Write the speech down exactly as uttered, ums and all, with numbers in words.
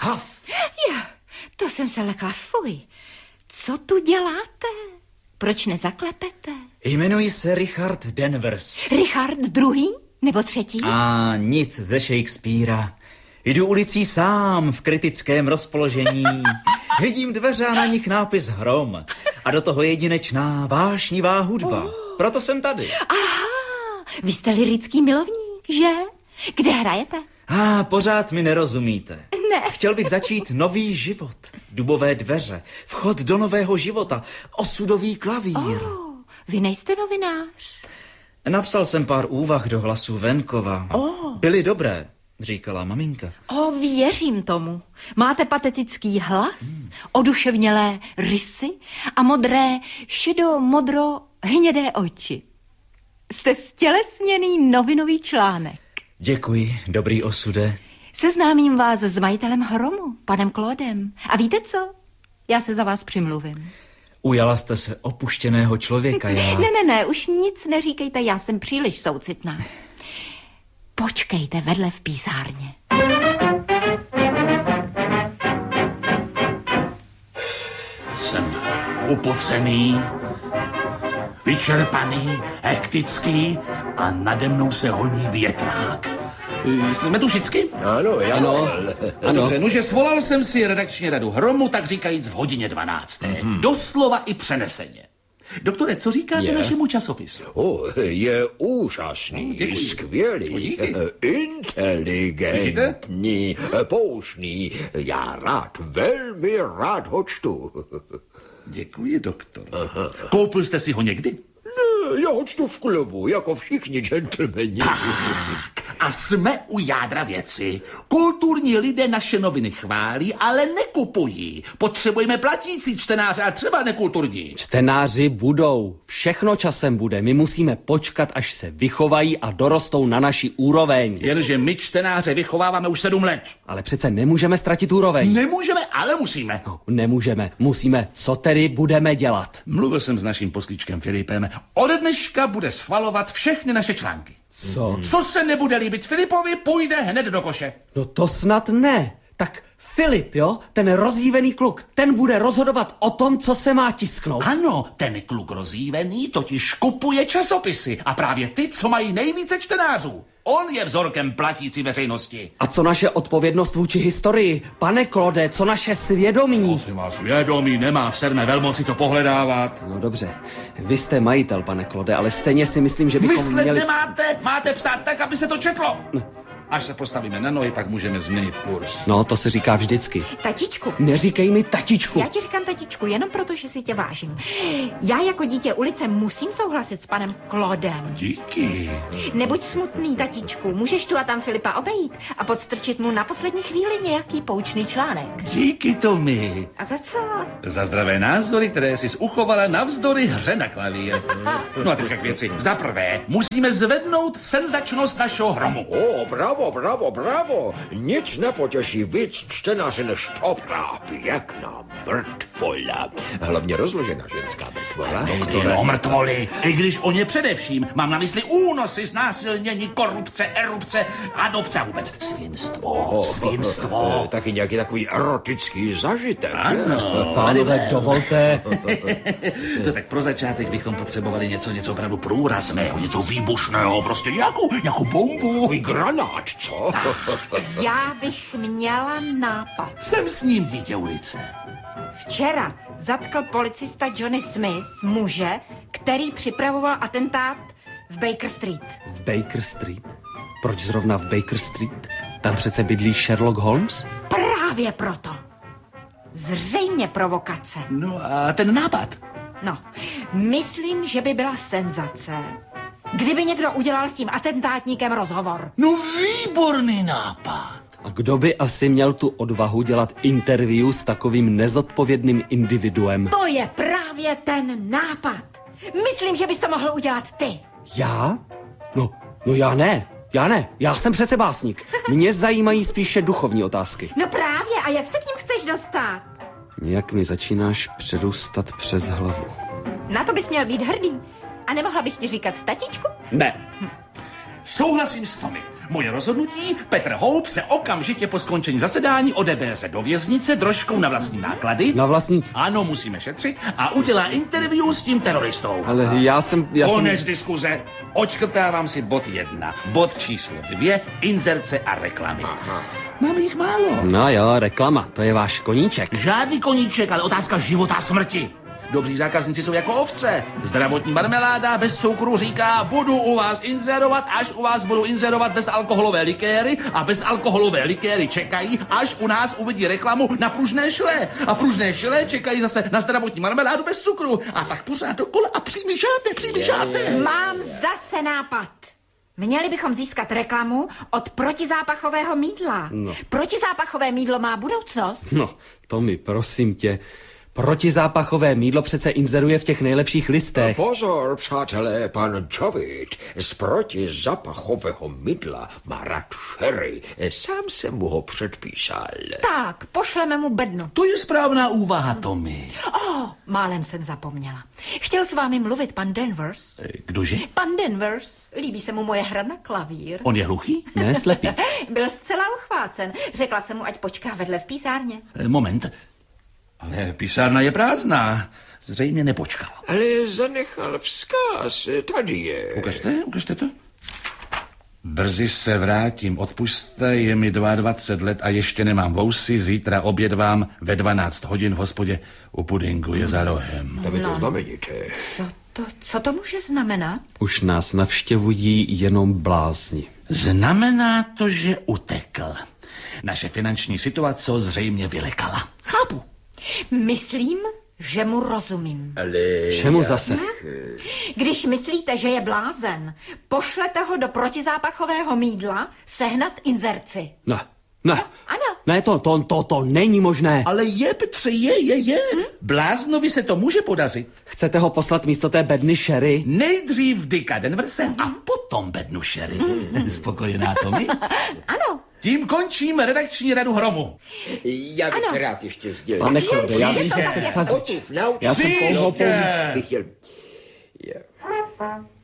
Haf. Jo, to jsem se lekla, fuj. Co tu děláte? Proč nezaklepete? Jmenuji se Richard Danvers. Richard druhý nebo třetí? A nic ze Shakespearea. Jdu ulicí sám v kritickém rozpoložení. Vidím dveře a na nich nápis Hrom. A do toho jedinečná vášnivá hudba. Oh. Proto jsem tady. Aha, vy jste lyrický milovník, že? Kde hrajete? A pořád mi nerozumíte. Ne. Chtěl bych začít nový život. Dubové dveře, vchod do nového života, osudový klavír. Oh, vy nejste novinář. Napsal jsem pár úvah do hlasu venkova. Oh. Byly dobré, říkala maminka. O, věřím tomu. Máte patetický hlas, hmm. oduševnělé rysy a modré, šedo-modro hnědé oči. Jste stělesněný novinový článek. Děkuji, dobrý osude. Seznámím vás s majitelem Hromu, panem Claudem. A víte co? Já se za vás přimluvím. Ujala jste se opuštěného člověka, já... Ne, ne, ne, už nic neříkejte, já jsem příliš soucitná. Počkejte vedle v písárně. Jsem upocený, vyčerpaný, hektický a nade mnou se honí větrák. Jsme tu všichni? Ano, já ano. ano. Dobře, nože svolal jsem si redakční radu Hromu, tak říkajíc v hodině dvanácté. Mm-hmm. Doslova i přeneseně. Doktore, co říkáte je. našemu časopisu? O, je úžasný, Děkuji. skvělý, inteligentní, poučný. Já rád, velmi rád ho čtu. Děkuji, doktor. Aha. Koupil jste si ho někdy? Ne, já ho čtu v klubu, jako všichni gentlemani. Tak, a jsme u jádra věci. Kulturní lidé naše noviny chválí, ale nekupují. Potřebujeme platící čtenáře a třeba nekulturní. Čtenáři budou. Všechno časem bude. My musíme počkat, až se vychovají a dorostou na naši úroveň. Jenže my čtenáře vychováváme už sedm let. Ale přece nemůžeme ztratit úroveň. Nemůžeme, ale musíme. No, nemůžeme, musíme. Co tedy budeme dělat? Mluvil jsem s naším poslíčkem Filipem. Ode dneška bude schvalovat všechny naše články. Co? Co se nebude líbit Filipovi, půjde hned do koše. No to snad ne. Tak Filip, jo, ten rozjívený kluk, ten bude rozhodovat o tom, co se má tisknout. Ano, ten kluk rozjívený totiž kupuje časopisy a právě ty, co mají nejvíce čtenářů. On je vzorkem platící veřejnosti. A co naše odpovědnost vůči historii? Pane Claude, co naše svědomí? Prosím vás, svědomí nemá v sedmé velmoci co pohledávat. No dobře, vy jste majitel, pane Claude, ale stejně si myslím, že bychom Myslet měli... nemáte, máte psát tak, aby se to četlo. No. Až se postavíme na nohy, pak můžeme změnit kurz. No, to se říká vždycky. Tatičku. Neříkej mi tatičku. Já ti říkám tatičku, jenom proto, že si tě vážím. Já jako dítě ulice musím souhlasit s panem Claudem. Díky. Nebuď smutný, tatičku. Můžeš tu a tam Filipa obejít a podstrčit mu na poslední chvíli nějaký poučný článek. Díky, Tomi. A za co? Za zdravé názory, které jsi uchovala navzdory hře na klavír. No a teďka k věci. Za prvé, musíme zvednout senzačnost našeho Hromu. O, bravo. Bravo, bravo, bravo. Nic nepotěší víc čtenáře než dobrá, pěkná mrtvola. Hlavně rozložená ženská mrtvola. Doktore, o mrtvoli. I když o ně především. Mám na mysli únosy, znásilnění, korupce, erupce, adopce a vůbec svinstvo, oh, svinstvo. Oh, taky nějaký takový erotický zažitek. Ano. Pánové, dovolte. To tak pro začátek bychom potřebovali něco, něco opravdu průrazného, něco výbušného, prostě nějakou, nějakou bombu. Takový granát. Co? Já bych měla nápad. Jsem s ním dítě ulice. Včera zatkl policista Johnny Smith muže, který připravoval atentát v Baker Street. V Baker Street? Proč zrovna v Baker Street? Tam přece bydlí Sherlock Holmes? Právě proto. Zřejmě provokace. No a ten nápad? No, myslím, že by byla senzace, kdyby někdo udělal s tím atentátníkem rozhovor. No výborný nápad. A kdo by asi měl tu odvahu dělat interview s takovým nezodpovědným individuem? To je právě ten nápad. Myslím, že bys to mohl udělat ty. Já? No, no já ne. Já ne. Já jsem přece básník. Mě zajímají spíše duchovní otázky. No právě. A jak se k ním chceš dostat? Nějak mi začínáš přerůstat přes hlavu. Na to bys měl být hrdý. A nemohla bych ti říkat tatičku? Ne. Hm. Souhlasím s Tommy. Moje rozhodnutí, Petr Houp se okamžitě po skončení zasedání odebere do věznice drožkou na vlastní náklady. Na vlastní... Ano, musíme šetřit a udělá interview s tím teroristou. Ale já jsem... Já Konec jsem... diskuze. Očkrtávám si bod jedna. Bod číslo dvě, inzerce a reklamy. Aha. Máme jich málo. No jo, reklama, to je váš koníček. Žádný koníček, ale otázka života a smrti. Dobří zákazníci jsou jako ovce. Zdravotní marmeláda bez cukru říká, budu u vás inzerovat, až u vás budu inzerovat bezalkoholové likéry a bezalkoholové likéry čekají, až u nás uvidí reklamu na pružné šle. A pružné šle čekají zase na zdravotní marmeládu bez cukru. A tak pořád dokola a příjmy žádné, příjmy žádné. Mám zase nápad. Měli bychom získat reklamu od protizápachového mýdla. No. Protizápachové mýdlo má budoucnost. No, Tommy, prosím tě... Protizápachové mýdlo přece inzeruje v těch nejlepších listech. Pozor, přátelé, pan Jovid z protizápachového mydla má rád sherry. Sám jsem mu ho předpísal. Tak, pošleme mu bednu. To je správná úvaha, Tommy. Oh, málem jsem zapomněla. Chtěl s vámi mluvit pan Danvers. Kdože? Pan Danvers. Líbí se mu moje hra na klavír. On je hluchý? Ne, slepý. Byl zcela uchvácen. Řekla jsem mu, ať počká vedle v písárně. Moment. Ale písárna je prázdná. Zřejmě nepočkal. Ale zanechal vzkaz. Tady je. Ukažte, ukažte to. Brzy se vrátím, odpusťte, je mi dvacet dva let a ještě nemám vousy. Zítra obědvám ve dvanáct hodin v hospodě u pudingu je za rohem. To by to No. znameníte. Co to, co to může znamenat? Už nás navštěvují jenom blázni. Znamená to, že utekl. Naše finanční situace ho zřejmě vylekala. Chápu. Myslím, že mu rozumím. Ale... Čemu zase? Když myslíte, že je blázen, pošlete ho do protizápachového mýdla sehnat inzerci. Ne, ne. Ano. Ne, to, to, to, to není možné. Ale je, Petře, je, je, je. Hm? Bláznovi se to může podařit. Chcete ho poslat místo té bedny sherry? Nejdřív Dicka Denverse a potom bednu sherry. Spokojená, Tommy? Ano. Tím končím redakční radu Hromu. Já bych Ano. rád ještě sdělil. Pane Klode, já vím, že to jste tak, sazič. Otův naučil. Já jsem pouho Příště. Bych chtěl... Je.